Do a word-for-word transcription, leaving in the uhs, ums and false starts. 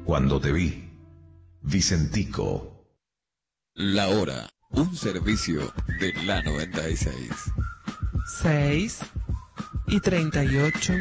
Cuando te vi, Vicentico. La hora, un servicio de la noventa y seis. Seis y treinta y ocho.